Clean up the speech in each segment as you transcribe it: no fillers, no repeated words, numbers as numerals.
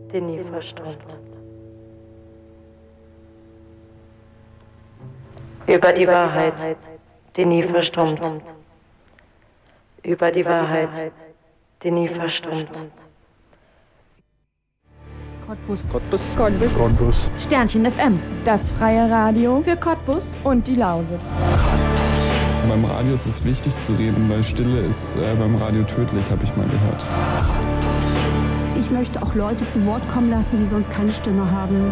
die nie verströmt. Über die Wahrheit, die nie verstummt. Über die Wahrheit, die nie verstummt. Cottbus. Sternchen FM. Das freie Radio für Cottbus und die Lausitz. Beim Radio ist es wichtig zu reden, weil Stille ist beim Radio tödlich, habe ich mal gehört. Ich möchte auch Leute zu Wort kommen lassen, die sonst keine Stimme haben.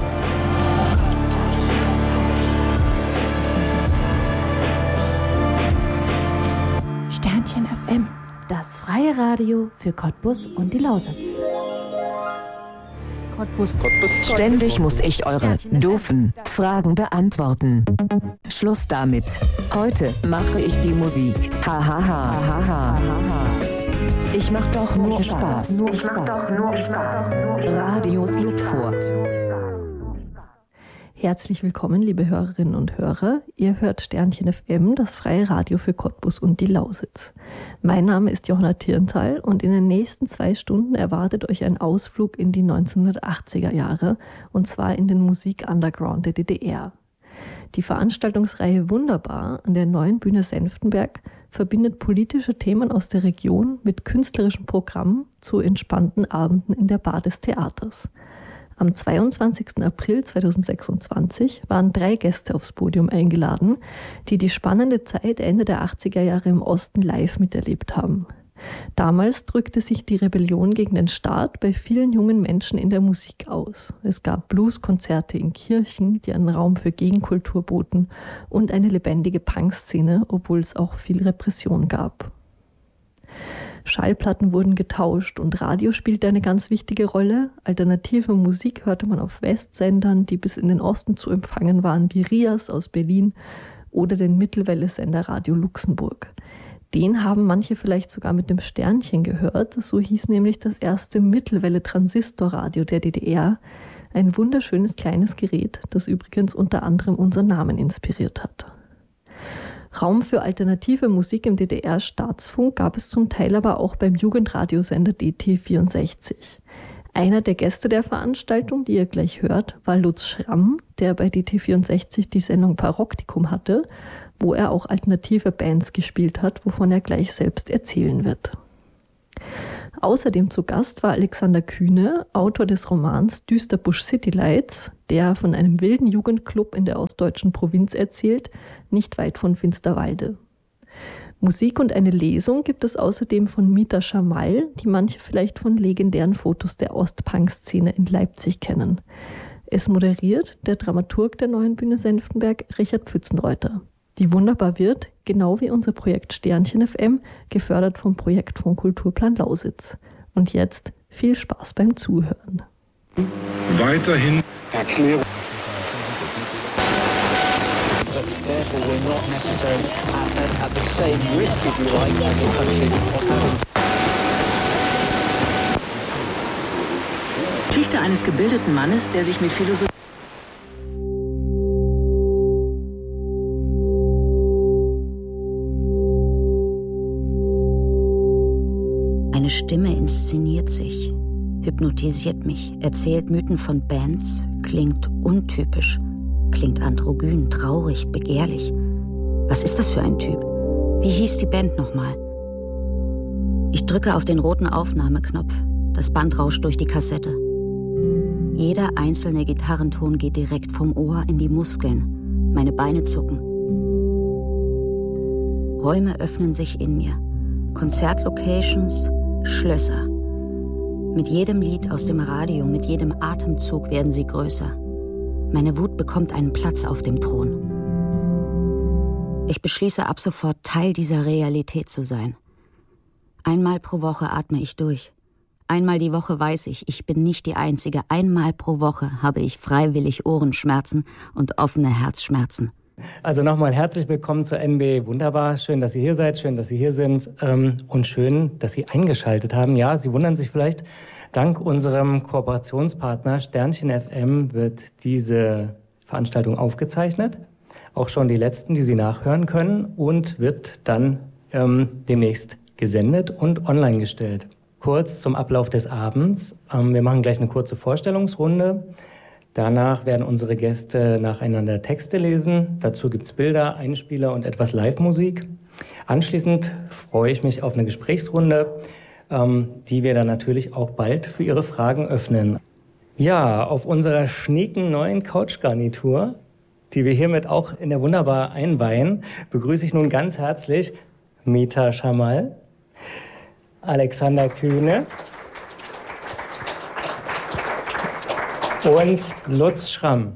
Sternchen FM. Das freie Radio für Cottbus und die Lausitz. Cottbus. Ständig muss ich eure doofen Fragen beantworten. Schluss damit. Heute mache ich die Musik. Ha ha ha ha ha ha. Ich mach doch nur Spaß. Radio Slupfurt. Herzlich willkommen, liebe Hörerinnen und Hörer. Ihr hört Sternchen FM, das freie Radio für Cottbus und die Lausitz. Mein Name ist Johanna Tierenthal und in den nächsten 2 Stunden erwartet euch ein Ausflug in die 1980er Jahre, und zwar in den Musik-Underground der DDR. Die Veranstaltungsreihe Wunderbar an der Neuen Bühne Senftenberg verbindet politische Themen aus der Region mit künstlerischem Programm zu entspannten Abenden in der Bar des Theaters. Am 22. April 2026 waren 3 Gäste aufs Podium eingeladen, die die spannende Zeit Ende der 80er Jahre im Osten live miterlebt haben. Damals drückte sich die Rebellion gegen den Staat bei vielen jungen Menschen in der Musik aus. Es gab Blueskonzerte in Kirchen, die einen Raum für Gegenkultur boten, und eine lebendige Punkszene, obwohl es auch viel Repression gab. Schallplatten wurden getauscht und Radio spielte eine ganz wichtige Rolle. Alternative Musik hörte man auf Westsendern, die bis in den Osten zu empfangen waren, wie Rias aus Berlin oder den Mittelwelle-Sender Radio Luxemburg. Den haben manche vielleicht sogar mit dem Sternchen gehört. So hieß nämlich das erste Mittelwelle-Transistorradio der DDR. Ein wunderschönes kleines Gerät, das übrigens unter anderem unseren Namen inspiriert hat. Raum für alternative Musik im DDR-Staatsfunk gab es zum Teil aber auch beim Jugendradiosender DT64. Einer der Gäste der Veranstaltung, die ihr gleich hört, war Lutz Schramm, der bei DT64 die Sendung Paroktikum hatte, wo er auch alternative Bands gespielt hat, wovon er gleich selbst erzählen wird. Außerdem zu Gast war Alexander Kühne, Autor des Romans Düsterbusch City Lights, der von einem wilden Jugendclub in der ostdeutschen Provinz erzählt, nicht weit von Finsterwalde. Musik und eine Lesung gibt es außerdem von Mita Schamal, die manche vielleicht von legendären Fotos der Ostpunk-Szene in Leipzig kennen. Es moderiert der Dramaturg der Neuen Bühne Senftenberg, Richard Pfützenreuter. Die Wunderbar wird, genau wie unser Projekt Sternchen FM, gefördert vom Projekt von Kulturplan Lausitz. Und jetzt viel Spaß beim Zuhören. Weiterhin Erklärung. Geschichte eines gebildeten Mannes, der sich mit Philosophie... Eine Stimme inszeniert sich, hypnotisiert mich, erzählt Mythen von Bands, klingt untypisch, klingt androgyn, traurig, begehrlich. Was ist das für ein Typ? Wie hieß die Band nochmal? Ich drücke auf den roten Aufnahmeknopf. Das Band rauscht durch die Kassette. Jeder einzelne Gitarrenton geht direkt vom Ohr in die Muskeln. Meine Beine zucken. Räume öffnen sich in mir. Konzertlocations, Schlösser. Mit jedem Lied aus dem Radio, mit jedem Atemzug werden sie größer. Meine Wut bekommt einen Platz auf dem Thron. Ich beschließe ab sofort, Teil dieser Realität zu sein. Einmal pro Woche atme ich durch. Einmal die Woche weiß ich bin nicht die Einzige. Einmal pro Woche habe ich freiwillig Ohrenschmerzen und offene Herzschmerzen. Also nochmal herzlich willkommen zur NB Wunderbar. Schön, dass Sie hier seid, schön, dass Sie hier sind und schön, dass Sie eingeschaltet haben. Ja, Sie wundern sich vielleicht, dank unserem Kooperationspartner Sternchen FM wird diese Veranstaltung aufgezeichnet. Auch schon die letzten, die Sie nachhören können, und wird dann demnächst gesendet und online gestellt. kurz zum Ablauf des Abends. Wir machen gleich eine kurze Vorstellungsrunde. Danach werden unsere Gäste nacheinander Texte lesen. Dazu gibt es Bilder, Einspieler und etwas Live-Musik. Anschließend freue ich mich auf eine Gesprächsrunde, die wir dann natürlich auch bald für Ihre Fragen öffnen. Ja, auf unserer schnieken neuen Couchgarnitur, die wir hiermit auch in der Wunderbar einweihen, begrüße ich nun ganz herzlich Meta Schamal, Alexander Kühne und Lutz Schramm.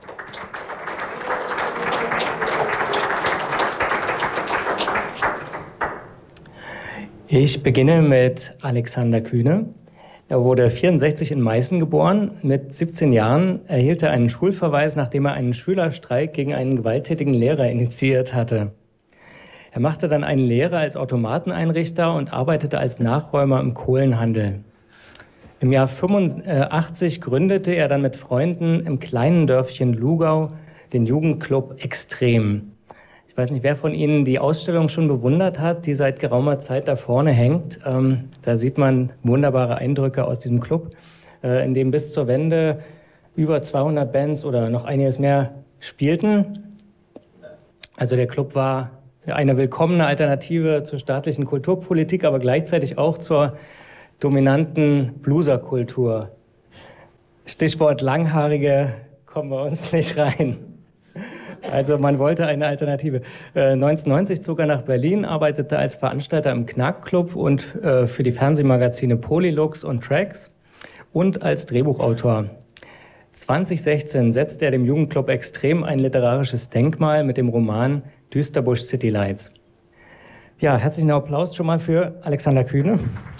Ich beginne mit Alexander Kühne. Er wurde 1964 in Meißen geboren. Mit 17 Jahren erhielt er einen Schulverweis, nachdem er einen Schülerstreik gegen einen gewalttätigen Lehrer initiiert hatte. Er machte dann eine Lehre als Automateneinrichter und arbeitete als Nachräumer im Kohlenhandel. Im Jahr 1985 gründete er dann mit Freunden im kleinen Dörfchen Lugau den Jugendclub Extrem. Ich weiß nicht, wer von Ihnen die Ausstellung schon bewundert hat, die seit geraumer Zeit da vorne hängt. Da sieht man wunderbare Eindrücke aus diesem Club, in dem bis zur Wende über 200 Bands oder noch einiges mehr spielten. Also der Club war eine willkommene Alternative zur staatlichen Kulturpolitik, aber gleichzeitig auch zur dominanten Blueserkultur. Stichwort Langhaarige kommen wir uns nicht rein. Also man wollte eine Alternative. 1990 zog er nach Berlin, arbeitete als Veranstalter im Knack-Club und für die Fernsehmagazine Polylux und Trax und als Drehbuchautor. 2016 setzte er dem Jugendclub Extrem ein literarisches Denkmal mit dem Roman Düsterbusch City Lights. Ja, herzlichen Applaus schon mal für Alexander Kühne.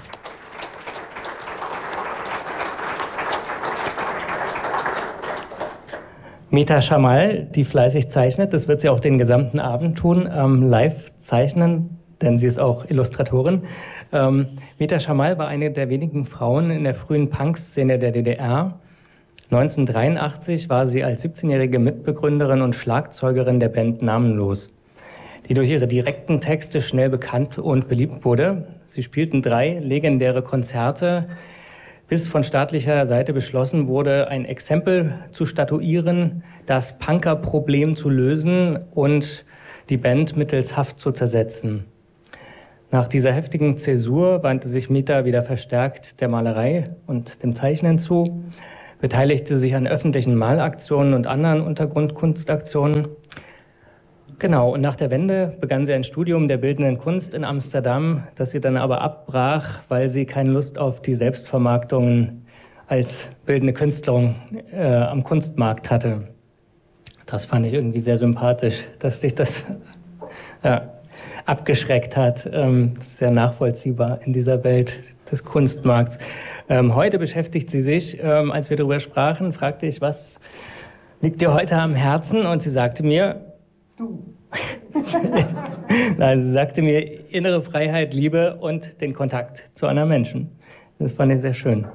Meta Schamal, die fleißig zeichnet, das wird sie auch den gesamten Abend tun, live zeichnen, denn sie ist auch Illustratorin. Meta Schamal war eine der wenigen Frauen in der frühen Punk-Szene der DDR. 1983 war sie als 17-jährige Mitbegründerin und Schlagzeugerin der Band Namenlos, die durch ihre direkten Texte schnell bekannt und beliebt wurde. Sie spielten 3 legendäre Konzerte, bis von staatlicher Seite beschlossen wurde, ein Exempel zu statuieren, das Punker-Problem zu lösen und die Band mittels Haft zu zersetzen. Nach dieser heftigen Zäsur wandte sich Meta wieder verstärkt der Malerei und dem Zeichnen zu, beteiligte sich an öffentlichen Malaktionen und anderen Untergrundkunstaktionen. Genau, und nach der Wende begann sie ein Studium der bildenden Kunst in Amsterdam, das sie dann aber abbrach, weil sie keine Lust auf die Selbstvermarktung als bildende Künstlerin am Kunstmarkt hatte. Das fand ich irgendwie sehr sympathisch, dass dich das abgeschreckt hat. Das ist sehr nachvollziehbar in dieser Welt des Kunstmarkts. Heute beschäftigt sie sich, als wir darüber sprachen, fragte ich, was liegt dir heute am Herzen? Und sie sagte mir, du. Nein, sie sagte mir innere Freiheit, Liebe und den Kontakt zu anderen Menschen. Das fand ich sehr schön.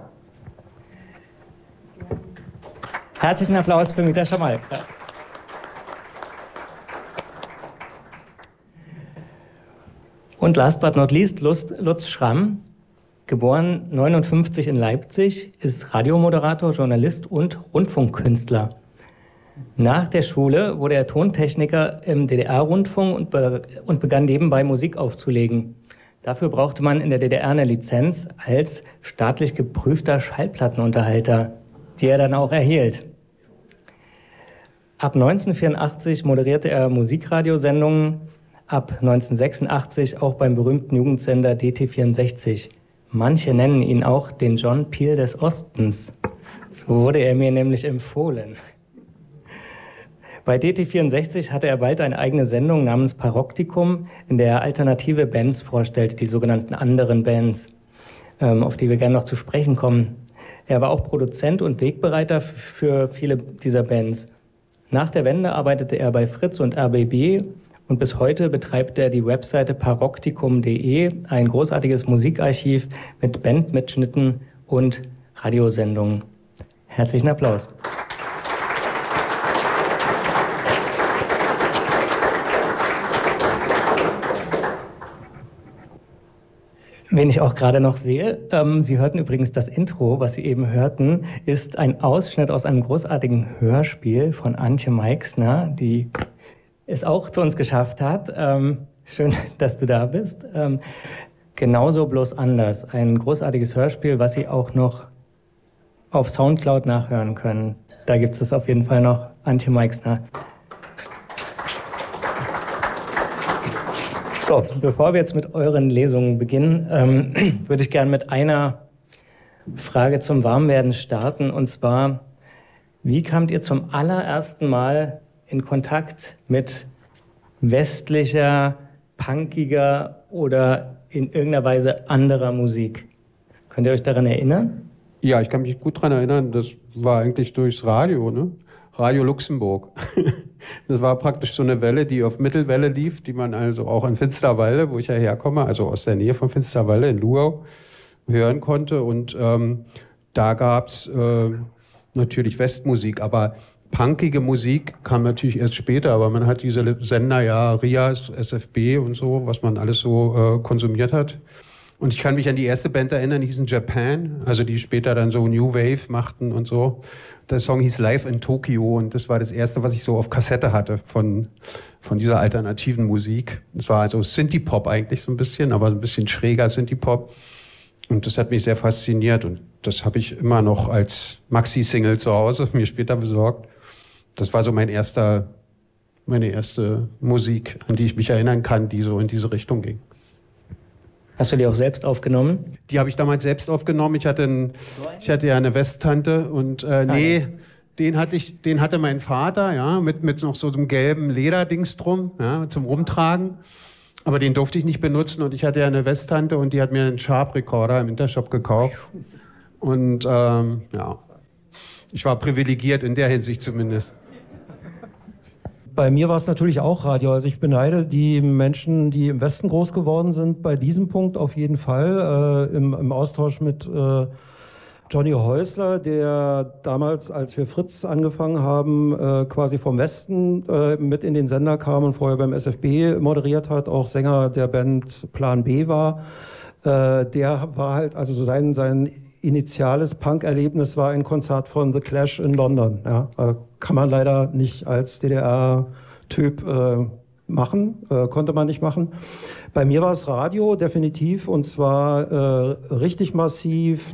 Herzlichen Applaus für Meta Schamal. Ja. Und last but not least, Lutz Schramm, geboren 1959 in Leipzig, ist Radiomoderator, Journalist und Rundfunkkünstler. Nach der Schule wurde er Tontechniker im DDR-Rundfunk und begann nebenbei Musik aufzulegen. Dafür brauchte man in der DDR eine Lizenz als staatlich geprüfter Schallplattenunterhalter, die er dann auch erhielt. Ab 1984 moderierte er Musikradiosendungen, ab 1986 auch beim berühmten Jugendsender DT64. Manche nennen ihn auch den John Peel des Ostens. So wurde er mir nämlich empfohlen. Bei DT64 hatte er bald eine eigene Sendung namens Paroktikum, in der er alternative Bands vorstellte, die sogenannten anderen Bands, auf die wir gerne noch zu sprechen kommen. Er war auch Produzent und Wegbereiter für viele dieser Bands. Nach der Wende arbeitete er bei Fritz und RBB und bis heute betreibt er die Webseite paroktikum.de, ein großartiges Musikarchiv mit Bandmitschnitten und Radiosendungen. Herzlichen Applaus. Wen ich auch gerade noch sehe, Sie hörten übrigens das Intro, was Sie eben hörten, ist ein Ausschnitt aus einem großartigen Hörspiel von Antje Meixner, die es auch zu uns geschafft hat. Schön, dass du da bist. Genauso bloß anders. Ein großartiges Hörspiel, was Sie auch noch auf Soundcloud nachhören können. Da gibt es auf jeden Fall noch, Antje Meixner. So, bevor wir jetzt mit euren Lesungen beginnen, würde ich gerne mit einer Frage zum Warmwerden starten. Und zwar, wie kamt ihr zum allerersten Mal in Kontakt mit westlicher, punkiger oder in irgendeiner Weise anderer Musik? Könnt ihr euch daran erinnern? Ja, ich kann mich gut daran erinnern. Das war eigentlich durchs Radio, ne? Radio Luxemburg. Das war praktisch so eine Welle, die auf Mittelwelle lief, die man also auch in Finsterwalde, wo ich ja herkomme, also aus der Nähe von Finsterwalde in Lugau, hören konnte. Und da gab es natürlich Westmusik, aber punkige Musik kam natürlich erst später, aber man hat diese Sender, ja, Rias, SFB und so, was man alles so konsumiert hat. Und ich kann mich an die erste Band erinnern, die hießen Japan, also die später dann so New Wave machten und so. Der Song hieß Live in Tokyo und das war das erste, was ich so auf Kassette hatte von dieser alternativen Musik. Es war also Synthie-Pop eigentlich so ein bisschen, aber ein bisschen schräger Synthie-Pop. Und das hat mich sehr fasziniert und das habe ich immer noch als Maxi-Single zu Hause mir später besorgt. Das war so meine erste Musik, an die ich mich erinnern kann, die so in diese Richtung ging. Hast du die auch selbst aufgenommen? Die habe ich damals selbst aufgenommen. Ich hatte ja eine Westtante und den hatte mein Vater, ja, mit noch so einem gelben Lederdings drum, ja, zum Rumtragen. Aber den durfte ich nicht benutzen und ich hatte ja eine Westtante und die hat mir einen Sharp-Recorder im Intershop gekauft. Und ja, ich war privilegiert in der Hinsicht zumindest. Bei mir war es natürlich auch Radio. Also ich beneide die Menschen, die im Westen groß geworden sind, bei diesem Punkt auf jeden Fall. Im Austausch mit Johnny Häusler, der damals, als wir Fritz angefangen haben, quasi vom Westen mit in den Sender kam und vorher beim SFB moderiert hat, auch Sänger der Band Plan B war. Der war halt, also so sein initiales Punk-Erlebnis war ein Konzert von The Clash in London. Ja, kann man leider nicht als DDR-Typ machen, konnte man nicht machen. Bei mir war es Radio, definitiv, und zwar richtig massiv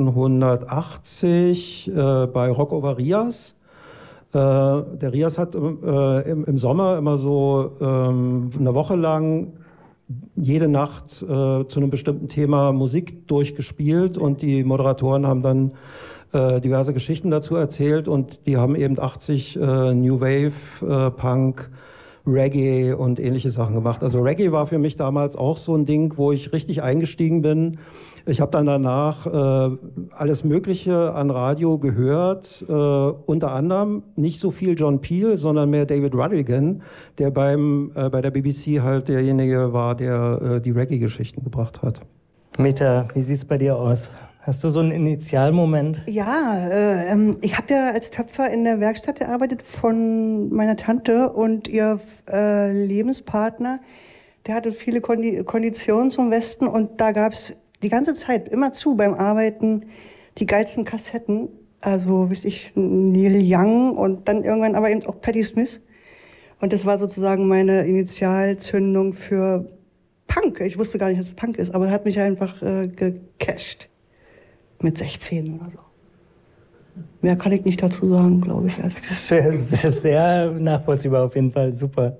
1980 bei Rock over Rias. Der Rias hat im Sommer immer so eine Woche lang jede Nacht zu einem bestimmten Thema Musik durchgespielt und die Moderatoren haben dann diverse Geschichten dazu erzählt und die haben eben 80 New Wave, Punk, Reggae und ähnliche Sachen gemacht. Also Reggae war für mich damals auch so ein Ding, wo ich richtig eingestiegen bin. Ich habe dann danach alles Mögliche an Radio gehört, unter anderem nicht so viel John Peel, sondern mehr David Ruddigan, der bei der BBC halt derjenige war, der die Reggae-Geschichten gebracht hat. Meta, wie sieht's bei dir aus? Hast du so einen Initialmoment? Ja, ich habe ja als Töpfer in der Werkstatt gearbeitet von meiner Tante und ihr Lebenspartner, der hatte viele Konditionen zum Westen und da gab es die ganze Zeit immerzu beim Arbeiten die geilsten Kassetten, also Neil Young und dann irgendwann aber eben auch Patti Smith und das war sozusagen meine Initialzündung für Punk. Ich wusste gar nicht, dass es Punk ist, aber es hat mich einfach gecasht. Mit 16 oder so. Mehr kann ich nicht dazu sagen, glaube ich. Das ist sehr nachvollziehbar auf jeden Fall. Super.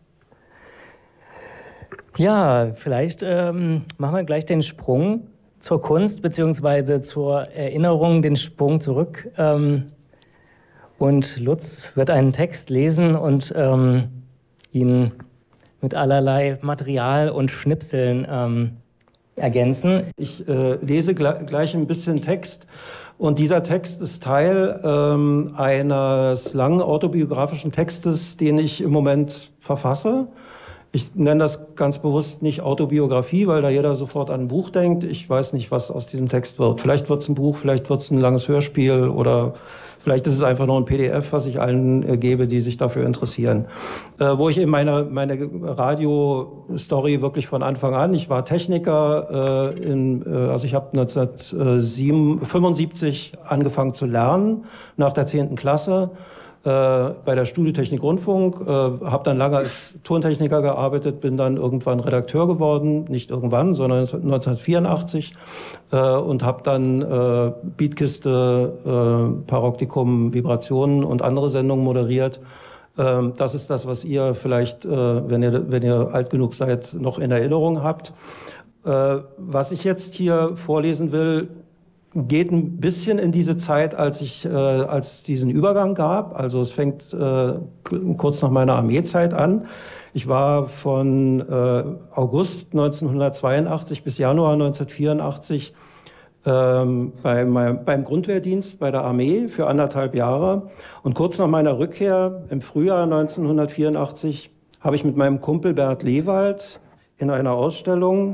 Ja, vielleicht machen wir gleich den Sprung zur Kunst beziehungsweise zur Erinnerung, den Sprung zurück. Und Lutz wird einen Text lesen und ihn mit allerlei Material und Schnipseln ergänzen. Ich lese gleich ein bisschen Text und dieser Text ist Teil eines langen autobiografischen Textes, den ich im Moment verfasse. Ich nenne das ganz bewusst nicht Autobiografie, weil da jeder sofort an ein Buch denkt. Ich weiß nicht, was aus diesem Text wird. Vielleicht wird es ein Buch, vielleicht wird es ein langes Hörspiel oder Vielleicht ist es einfach nur ein PDF, was ich allen gebe, die sich dafür interessieren. Wo ich eben meine Radio-Story wirklich von Anfang an, ich war Techniker, also ich habe 1975 angefangen zu lernen, nach der 10. Klasse. Bei der Studiotechnik Rundfunk, habe dann lange als Tontechniker gearbeitet, bin dann irgendwann Redakteur geworden, nicht irgendwann, sondern 1984 und habe dann Beatkiste, Paroptikum, Vibrationen und andere Sendungen moderiert. Das ist das, was ihr vielleicht, wenn ihr alt genug seid, noch in Erinnerung habt. Was ich jetzt hier vorlesen will, geht ein bisschen in diese Zeit, als es diesen Übergang gab. Also es fängt kurz nach meiner Armeezeit an. Ich war von August 1982 bis Januar 1984 beim Grundwehrdienst bei der Armee für 1,5 Jahre. Und kurz nach meiner Rückkehr im Frühjahr 1984 habe ich mit meinem Kumpel Bert Lewald in einer Ausstellung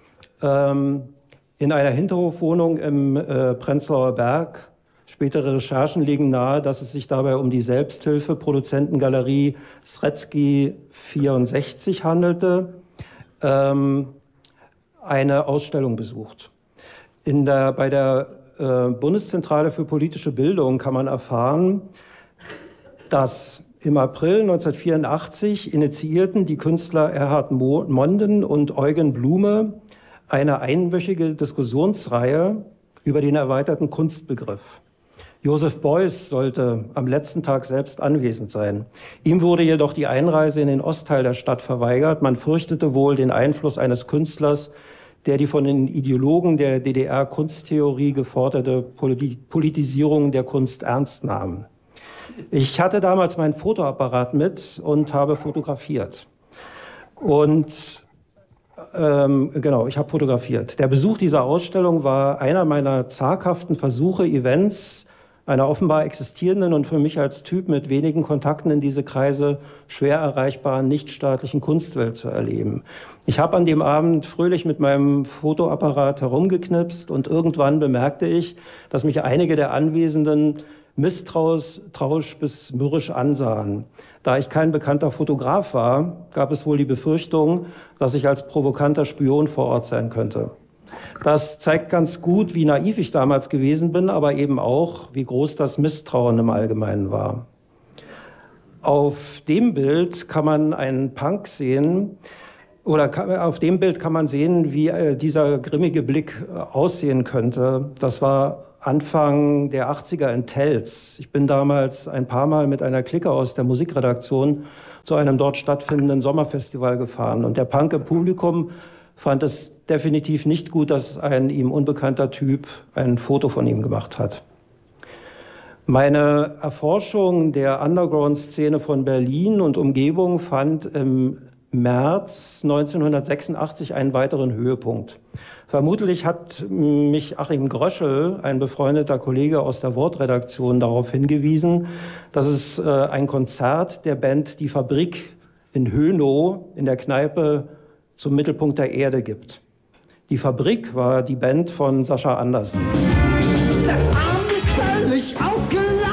in einer Hinterhofwohnung im Prenzlauer Berg. Spätere Recherchen legen nahe, dass es sich dabei um die Selbsthilfe-Produzentengalerie Sredsky 64 handelte, eine Ausstellung besucht. Bei der Bundeszentrale für politische Bildung kann man erfahren, dass im April 1984 initiierten die Künstler Erhard Monden und Eugen Blume eine einwöchige Diskussionsreihe über den erweiterten Kunstbegriff. Joseph Beuys sollte am letzten Tag selbst anwesend sein. Ihm wurde jedoch die Einreise in den Ostteil der Stadt verweigert. Man fürchtete wohl den Einfluss eines Künstlers, der die von den Ideologen der DDR-Kunsttheorie geforderte Politisierung der Kunst ernst nahm. Ich hatte damals meinen Fotoapparat mit und habe fotografiert. Ich habe fotografiert. Der Besuch dieser Ausstellung war einer meiner zaghaften Versuche, Events einer offenbar existierenden und für mich als Typ mit wenigen Kontakten in diese Kreise schwer erreichbaren nichtstaatlichen Kunstwelt zu erleben. Ich habe an dem Abend fröhlich mit meinem Fotoapparat herumgeknipst und irgendwann bemerkte ich, dass mich einige der Anwesenden misstrauisch bis mürrisch ansahen. Da ich kein bekannter Fotograf war, gab es wohl die Befürchtung, dass ich als provokanter Spion vor Ort sein könnte. Das zeigt ganz gut, wie naiv ich damals gewesen bin, aber eben auch, wie groß das Misstrauen im Allgemeinen war. Auf dem Bild kann man einen Punk sehen, auf dem Bild kann man sehen, wie dieser grimmige Blick aussehen könnte. Das war Anfang der 80er in Telz. Ich bin damals ein paar Mal mit einer Clique aus der Musikredaktion zu einem dort stattfindenden Sommerfestival gefahren. Und der Punk im Publikum fand es definitiv nicht gut, dass ein ihm unbekannter Typ ein Foto von ihm gemacht hat. Meine Erforschung der Underground-Szene von Berlin und Umgebung fand im März 1986 einen weiteren Höhepunkt. Vermutlich hat mich Achim Gröschel, ein befreundeter Kollege aus der Wortredaktion, darauf hingewiesen, dass es ein Konzert der Band Die Fabrik in Hönow in der Kneipe zum Mittelpunkt der Erde gibt. Die Fabrik war die Band von Sascha Andersen.